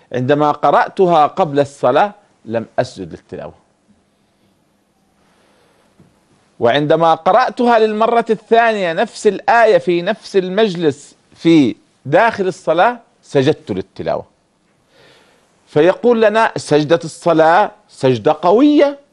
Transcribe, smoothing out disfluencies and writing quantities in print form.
عندما قرأتها قبل الصلاة لم أسجد للتلاوة، وعندما قرأتها للمرة الثانية نفس الآية في نفس المجلس في داخل الصلاة سجدت للتلاوة. فيقول لنا سجدة الصلاة سجدة قوية